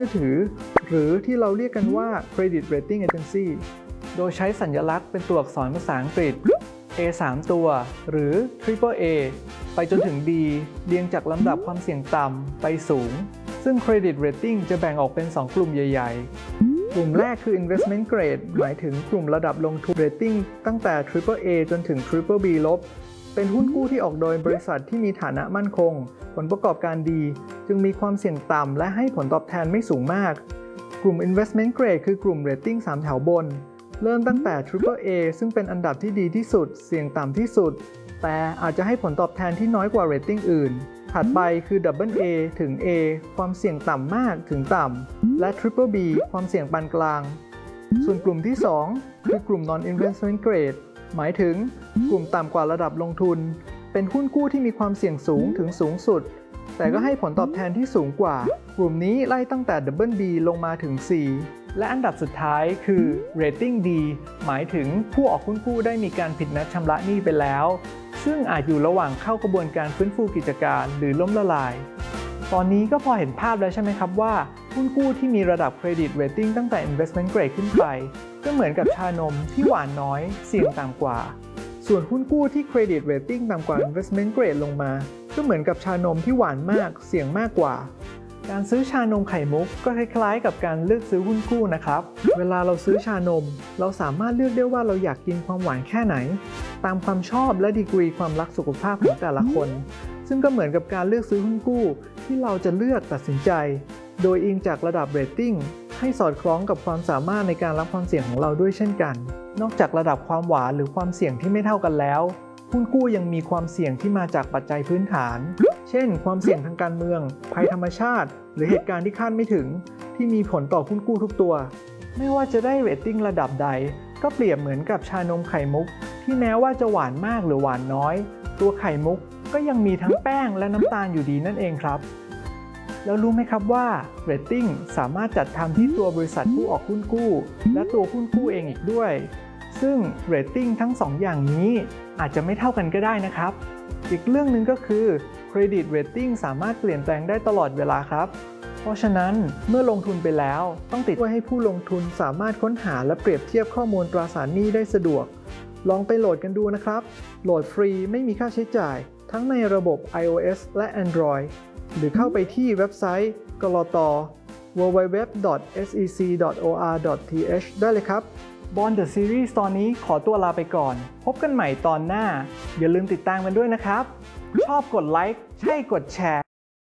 มือถือหรือที่เราเรียกกันว่า Credit Rating Agency โดยใช้สัญลักษณ์เป็นตัวอักษรภาษาอังกฤษ A 3 ตัวหรือ Triple A ไปจนถึง D เรียงจากลำดับความเสี่ยงต่ำไปสูงซึ่ง Credit Rating จะแบ่งออกเป็น 2 กลุ่มใหญ่ๆกลุ่มแรกคือ Investment Grade หมายถึงกลุ่มระดับลงทุน Rating ตั้งแต่ Triple A จนถึง Triple B ลบเป็นหุ้นกู้ที่ออกโดยบริษัทที่มีฐานะมั่นคงผลประกอบการดีจึงมีความเสี่ยงต่ำและให้ผลตอบแทนไม่สูงมากกลุ่ม Investment Grade คือกลุ่ม Rating 3 แถวบนเริ่มตั้งแต่ Triple A ซึ่งเป็นอันดับที่ดีที่สุดเสี่ยงต่ำที่สุดแต่อาจจะให้ผลตอบแทนที่น้อยกว่า Rating อื่นถัดไปคือ Double A ถึง A ความเสี่ยงต่ำมากถึงต่ำและ Triple B ความเสี่ยงปานกลางส่วนกลุ่มที่ 2 คือกลุ่ม Non-Investment Grade หมายถึงกลุ่มต่ำกว่าระดับลงทุนเป็นหุ้นกู้ที่มีความเสี่ยงสูงถึงสูงสุดแต่ก็ให้ผลตอบแทนที่สูงกว่ากลุ่มนี้ไล่ตั้งแต่ Double B ลงมาถึง C และอันดับสุดท้ายคือ Rating D หมายถึงผู้ออกหุ้นกู้ได้มีการผิดนัดชำระหนี้ไปแล้วซึ่งอาจอยู่ระหว่างเข้ากระบวนการฟื้นฟูกิจการหรือล้มละลายตอนนี้ก็พอเห็นภาพแล้วใช่ไหมครับว่าหุ้นกู้ที่มีระดับ Credit Rating ตั้งแต่ Investment Grade ขึ้นไปก็เหมือนกับชานมที่หวานน้อยเสี่ยงต่ำกว่าส่วนหุ้นกู้ที่ Credit Rating ต่ำกว่า Investment Grade ลงมาก็เหมือนกับชานมที่หวานมากเสี่ยงมากกว่าการซื้อชานมไข่มุกก็คล้ายๆกับการเลือกซื้อหุ้นกู้นะครับเวลาเราซื้อชานมเราสามารถเลือกได้ว่าเราอยากกินความหวานแค่ไหนตามความชอบและดีกรีความรักสุขภาพของแต่ละคนซึ่งก็เหมือนกับการเลือกซื้อหุ้นกู้ที่เราจะเลือกตัดสินใจโดยอิงจากระดับเรตติ้งให้สอดคล้องกับความสามารถในการรับความเสี่ยงของเราด้วยเช่นกันนอกจากระดับความหวานหรือความเสี่ยงที่ไม่เท่ากันแล้วหุ้นกู้ยังมีความเสี่ยงที่มาจากปัจจัยพื้นฐานเช่นความเสี่ยงทางการเมืองภัยธรรมชาติหรือเหตุการณ์ที่คาดไม่ถึงที่มีผลต่อหุ้นกู้ทุกตัวไม่ว่าจะได้เรตติ้งระดับใดก็เปรียบเหมือนกับชานมไข่มุกที่แม้ว่าจะหวานมากหรือหวานน้อยตัวไข่มุกก็ยังมีทั้งแป้งและน้ำตาลอยู่ดีนั่นเองครับแล้วรู้ไหมครับว่าเรตติ้งสามารถจัดทำที่ตัวบริษัทผู้ออกหุ้นกู้และตัวหุ้นกู้เองอีกด้วยซึ่งเรตติ้งทั้ง2 อย่างนี้อาจจะไม่เท่ากันก็ได้นะครับอีกเรื่องหนึ่งก็คือเครดิตเรตติ้งสามารถเปลี่ยนแปลงได้ตลอดเวลาครับเพราะฉะนั้นเมื่อลงทุนไปแล้วต้องติดไว้ให้ผู้ลงทุนสามารถค้นหาและเปรียบเทียบข้อมูลตราสารหนี้ได้สะดวกลองไปโหลดกันดูนะครับโหลดฟรีไม่มีค่าใช้จ่ายทั้งในระบบ iOS และ Android หรือเข้าไปที่เว็บไซต์กลต. www.sec.or.th ได้เลยครับBond The Series ตอนนี้ขอตัวลาไปก่อนพบกันใหม่ตอนหน้าอย่าลืมติดตามกันด้วยนะครับชอบกดไลค์ใช่กดแชร์